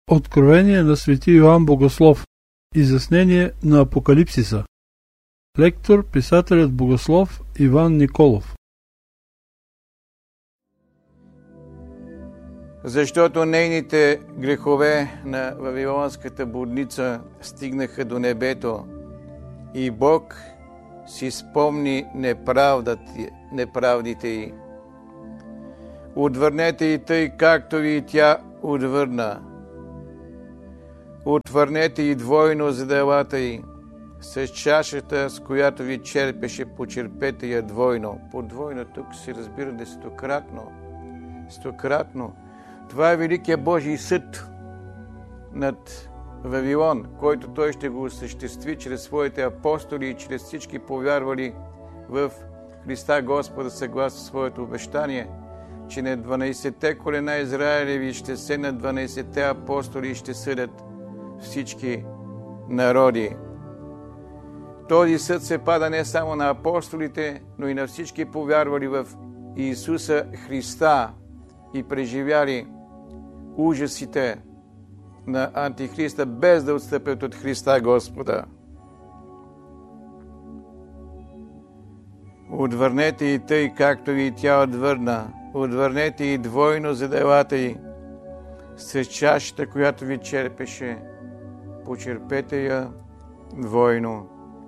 Откровение на свети Йоан Богослов. Изяснение на Апокалипсиса. Лектор, писателят богослов Иван Николов. Защото нейните грехове на Вавилонската блудница стигнаха до небето и Бог си спомни неправдите й. Отвърнете и тъй, както и тя отвърна. Отвърнете и двойно за делата й. С чашата, с която ви черпеше, почерпете я двойно. Подвойно тук се разбира десетократно. Стократно. Това е великия Божий съд над Вавилон, който той ще го осъществи чрез своите апостоли и чрез всички повярвали в Христа Господа, съгласно своето обещание, че на 12-те колена Израилеви ще седнат 12-те апостоли и ще съдят всички народи. Този съд се пада не само на апостолите, но и на всички повярвали в Иисуса Христа и преживяли ужасите на Антихриста, без да отстъпят от Христа Господа. Отвърнете и тъй, както и тя отвърна. Отвърнете и двойно за делата й. С чашата, която ви черпеше, почерпете я двойно.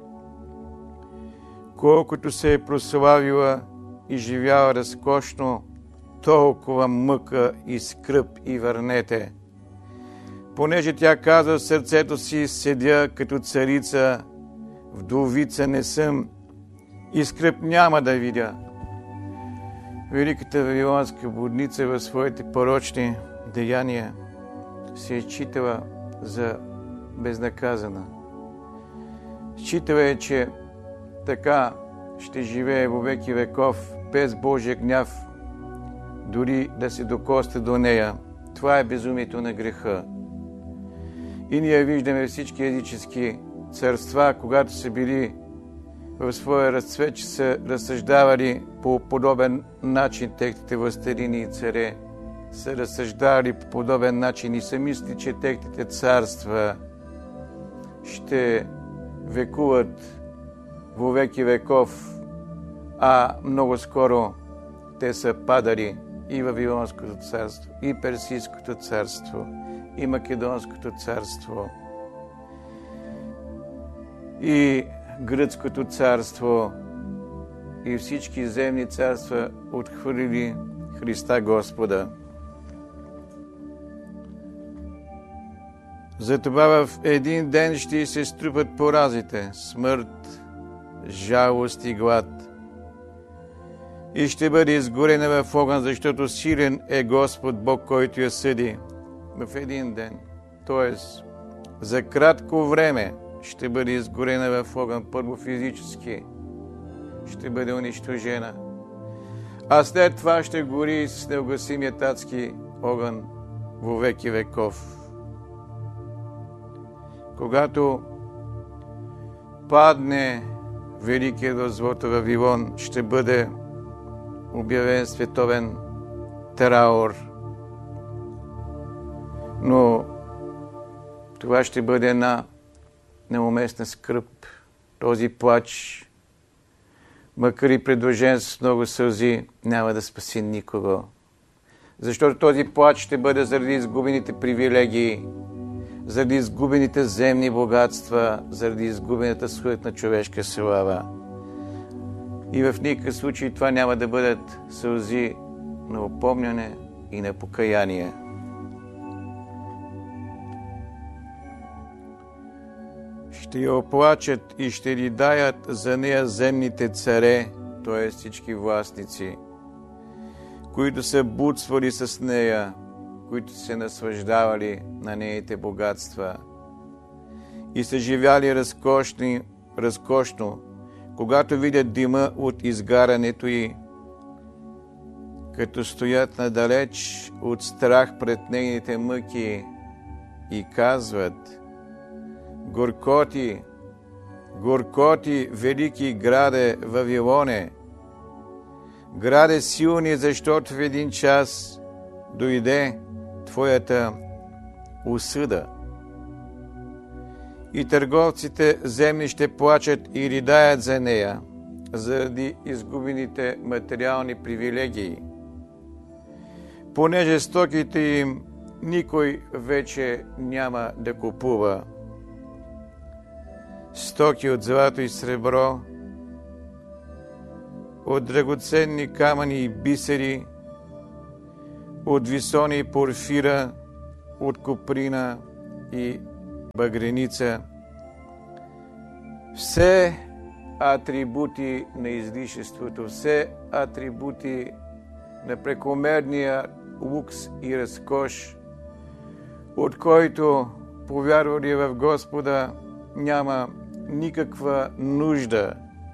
Колкото се е прославила и живяла разкошно, толкова мъка и скръб и върнете. Понеже тя казва в сърцето си, седя като царица, вдовица не съм и скръб няма да видя. Великата вавилонска блудница в своите порочни деяния се е считала за безнаказана. Считала е, че така ще живее во веки веков, без Божия гняв, дори да се докосне до нея. Това е безумието на греха. И ние виждаме всички езически царства, когато са били в своя разцвет, че са разсъждавали по подобен начин, техните властелини и царе са разсъждавали по подобен начин и са мисли, че техните царства ще векуват во веки веков, а много скоро те са падали и Вавилонското царство, и Персийското царство, и Македонското царство, и Гръцкото царство, и всички земни царства отхвърлили Христа Господа. Затова в един ден ще се струпат поразите, смърт, жалост и глад. И ще бъде изгорена в огън, защото силен е Господ Бог, който я съди. В един ден, т.е. за кратко време, ще бъде изгорена в огън, първо физически, ще бъде унищожена. А след това ще гори с неугасимият адски огън во веки веков. Когато падне великият развод Вавилон, ще бъде обявен световен траур. Но това ще бъде една неуместна скръб. Този плач, макар и придружен с много сълзи, няма да спаси никого. Защото този плач ще бъде заради изгубените привилегии, заради изгубените земни богатства, заради изгубената суетна човешка слава. И в никакъв случай това няма да бъдат сълзи на упомняне и на покаяние. Ще я оплачат и ще ридаят за нея земните царе, т.е. всички властници, които са будствали с нея, които се наслаждавали на нейните богатства и са живяли разкошно, когато видят дима от изгарането й, като стоят надалеч от страх пред нейните мъки и казват: горкоти, горкоти, велики граде Вавилоне, граде силни, защото в един час дойде твоята осъда. И търговците земни ще плачат и ридаят за нея, заради изгубените материални привилегии, понеже стоките им никой вече няма да купува. Стоки от злато и сребро, от драгоценни камъни и бисери, от висони и порфира, от коприна и багреница. Все атрибути на излишеството, все атрибути на прекомерния лукс и разкош, от който повярвали в Господа няма никаква нужда.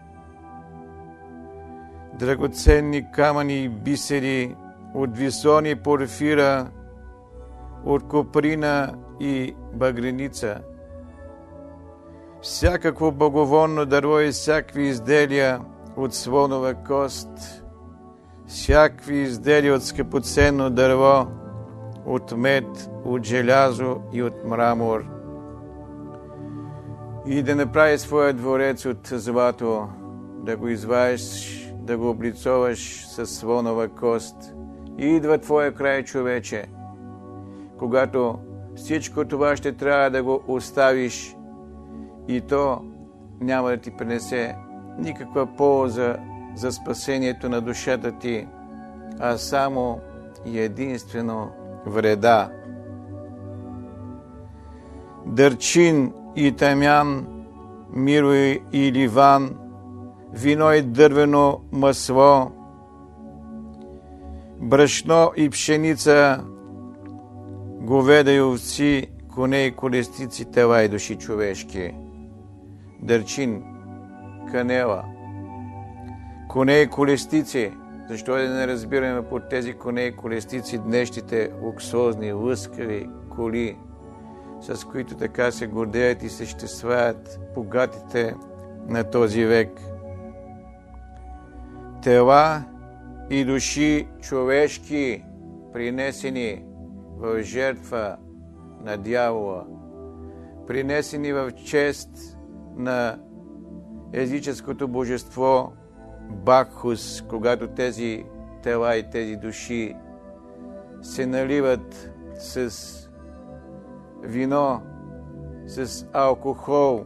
Драгоценни камъни и бисери, от висони порфира, от коприна и багреница. Всякакво благовонно дърво и всякакви изделия от слонова кост, всякакви изделия от скъпоценно дърво, от мед, от желязо и от мрамор. И да направи своя дворец от злато, да го извадиш, да го облицоваш със слонова кост. И идва твоя край, човече, когато всичко това ще трябва да го оставиш и то няма да ти принесе никаква полза за спасението на душата ти, а само и единствено вреда. Дърчин и тамян, миро и ливан, вино и дървено масло, брашно и пшеница, говеда и овци, коне и колесници, тела и души човешки. Дърчин, канела, коне и колесници. Защо да не разбираме под тези коне и колесници днешните луксозни, лъскави коли, с които така се гордеят и се ществаят богатите на този век. Тела и души човешки, принесени в жертва на дявола, принесени в чест на езическото божество Бакхус, когато тези тела и тези души се наливат с вино, с алкохол.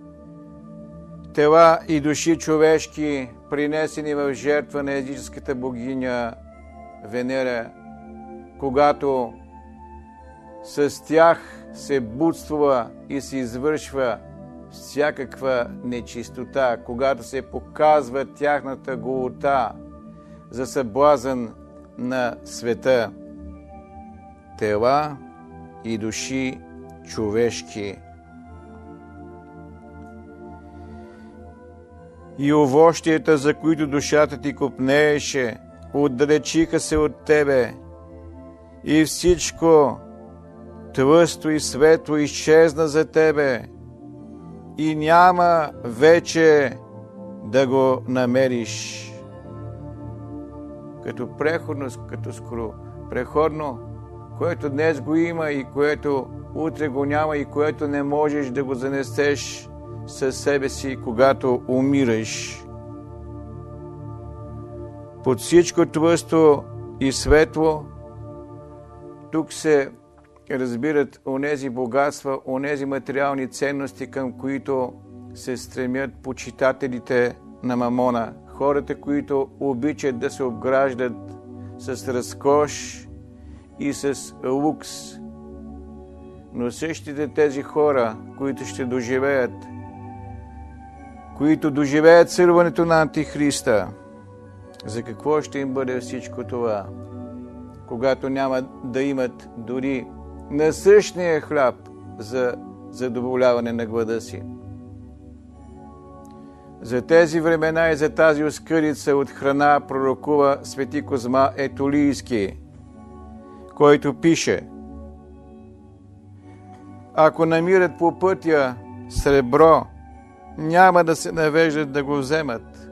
Тела и души човешки, принесени в жертва на езическата богиня Венера, когато с тях се будствува и се извършва всякаква нечистота, когато се показва тяхната голота за съблазън на света. Тела и души човешки. И овощията, за които душата ти копнееше, отдалечиха се от тебе, и всичко тлъсто и светло изчезна за тебе, и няма вече да го намериш. Като преходно, като скоро преходно, което днес го има и което утре го няма и което не можеш да го занесеш със себе си, когато умираш. Под всичко тлъсто и светло, тук се разбират онези богатства, онези материални ценности, към които се стремят почитателите на Мамона. Хората, които обичат да се обграждат с разкош и с лукс. Но същите тези хора, които ще доживеят, които доживеят сърването на Антихриста, за какво ще им бъде всичко това, когато няма да имат дори насъщния хляб за задоволяване на глада си? За тези времена и за тази оскъдица от храна пророкува свети Козма Етолийски, който пише: ако намират по пътя сребро, няма да се навеждат да го вземат.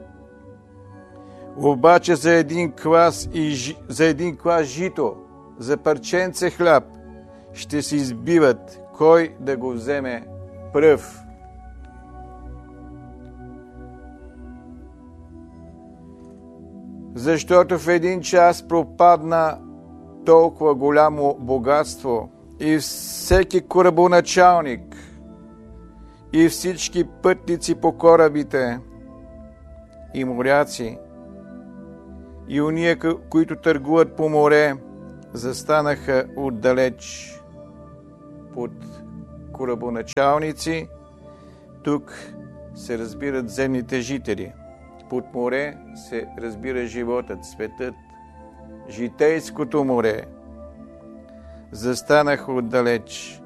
Обаче за един клас жито, за парченце хляб ще се избиват кой да го вземе пръв. Защото в един час пропадна толкова голямо богатство и всеки корабоначалник и всички пътници по корабите и моряци и уния, които търгуват по море, застанаха отдалеч. Под корабоначалници тук се разбират земните жители. Под море се разбира животът, светът, житейското море. Застанаха отдалеч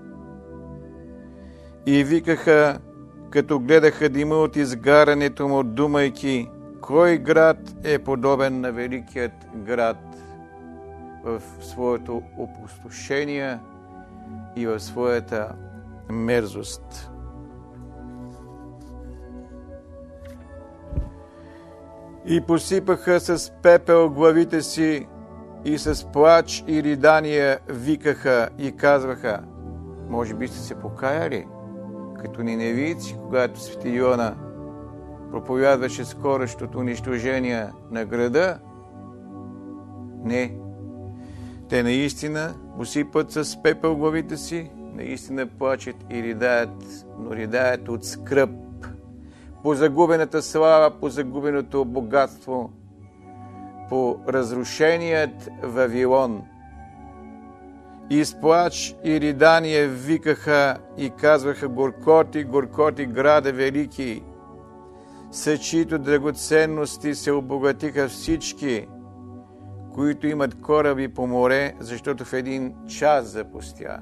и викаха, като гледаха дима от изгарането му, думайки: кой град е подобен на великият град в своето опустошение и в своята мерзост? И посипаха с пепел главите си и с плач и ридания викаха и казваха: може би сте се покаяли, като ниневийци, когато свети Йона проповядваше скорещото унищожение на града? Не. Те наистина посипат с пепел главите си, наистина плачат и ридаят, но ридаят от скръб по загубената слава, по загубеното богатство, по разрушеният Вавилон. И с плач и ридание викаха и казваха: горкоти, горкоти, граде велики, с чиито драгоценности се обогатиха всички, които имат кораби по море, защото в един час запустя.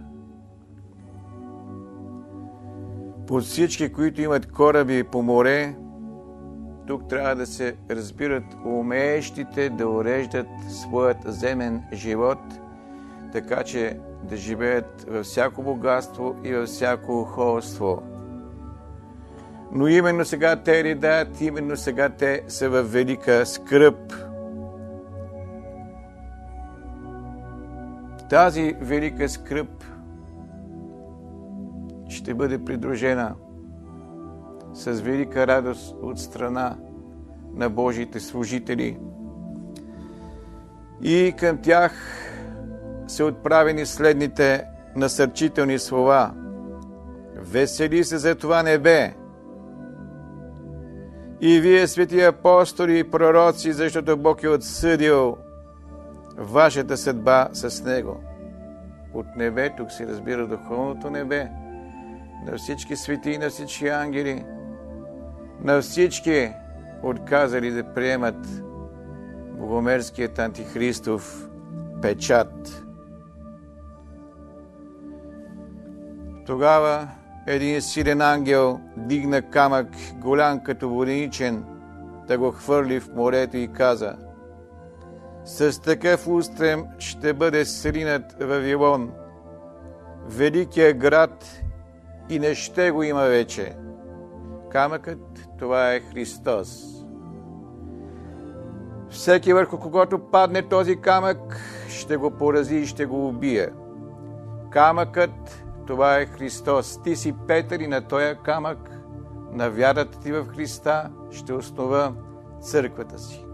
Под всички, които имат кораби по море, тук трябва да се разбират умеещите да уреждат своят земен живот, така че да живеят във всяко богатство и във всяко ухолство. Но именно сега те ридаят, именно сега те са във велика скръб. Тази велика скръб ще бъде придружена с велика радост от страна на Божиите служители. И към тях са отправени следните насърчителни слова: весели се за това небе, и вие, свети апостоли и пророци, защото Бог е отсъдил вашата съдба с него. От небе, тук се разбира духовното небе, на всички свети, на всички ангели, на всички отказали да приемат богомерзкият антихристов печат. Тогава един силен ангел дигна камък, голям като воденичен, да го хвърли в морето и каза: с такъв устрем ще бъде сринат Вавилон, великият град, и не ще го има вече. Камъкът, това е Христос. Всеки, върху когото падне този камък, ще го порази и ще го убие. Камъкът, това е Христос. Ти си Петър и на този камък, на вярата ти в Христа, ще основа църквата си.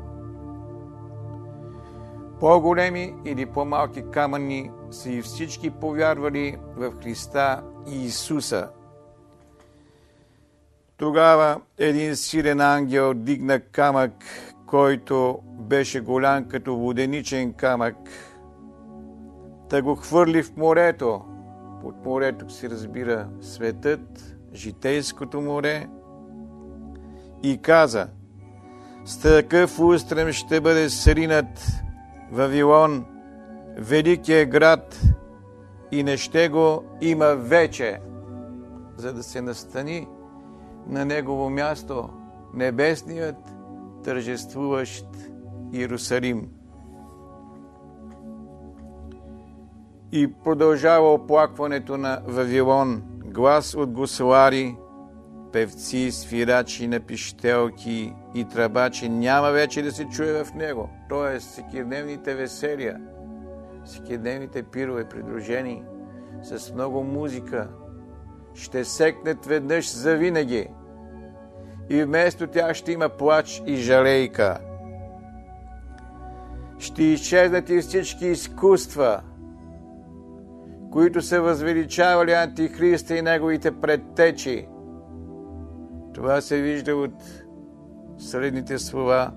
По-големи или по-малки камъни са и всички повярвали в Христа и Исуса. Тогава един силен ангел дигна камък, който беше голям като воденичен камък, да го хвърли в морето. Под морето се разбира светът, житейското море, и каза: с такъв устрем ще бъде сринат Вавилон, великия град, и не ще го има вече, за да се настани на негово място небесният тържествуващ Иерусалим. И продължава оплакването на Вавилон. Глас от гуслари, певци, свирачи на пищелки и тръбачи няма вече да се чуе в него. Тоест, всекидневните веселия, всекидневните пирове, придружени с много музика, ще секнат веднъж завинаги и вместо тях ще има плач и жалейка. Ще изчезнат и всички изкуства, които са възвеличавали Антихриста и неговите предтечи. Това се вижда от следните слова.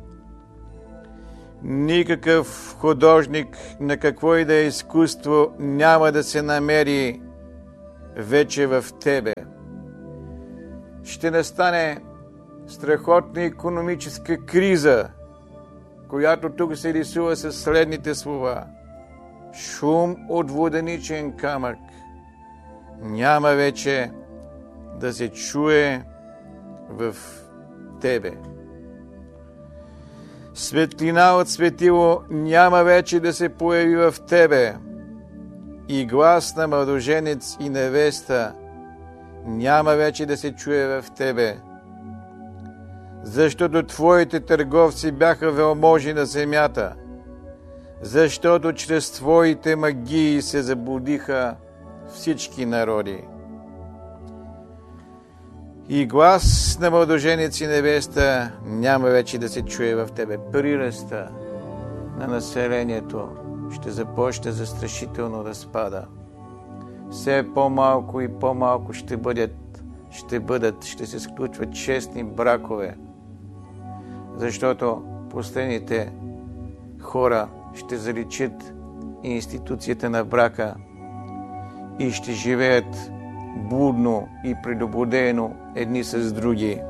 Никакъв художник на какво и да е изкуство няма да се намери вече в тебе. Ще настане страхотна икономическа криза, която тук се рисува със следните слова. Шум от воденичен камък няма вече да се чуе в тебе. Светлина от светило няма вече да се появи в тебе и глас на младоженец и невеста няма вече да се чуе в тебе, защото твоите търговци бяха велможи на земята, защото чрез твоите магии се заблудиха всички народи. И глас на младоженец и невеста няма вече да се чуе в тебе. Приръста на населението ще започне застрашително да спада. Все по-малко и по-малко ще се сключват честни бракове, защото последните хора ще заличат институцията на брака и ще живеят блудно и предободено едни с други.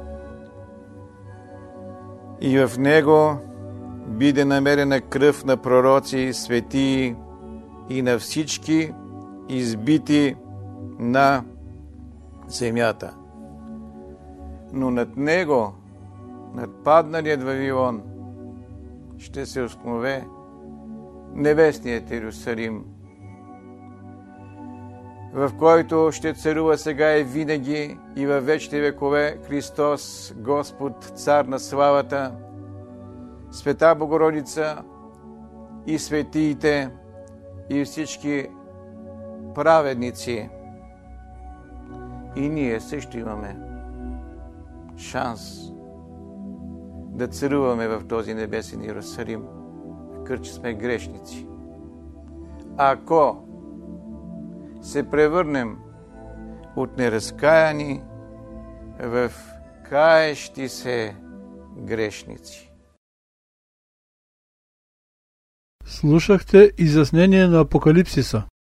И в него биде намерена кръв на пророци, светии и на всички избити на земята. Но над него, над падналият Вавилон, ще се основе небесният Иерусалим, в който ще царува сега и винаги и във вечните векове Христос, Господ, Цар на славата, Света Богородица и светиите и всички праведници. И ние също имаме шанс да царуваме в този небесен Иерусалим, макар че сме грешници. Ако се превърнем от неразкаяни в каещи се грешници. Слушахте изяснение на Апокалипсиса.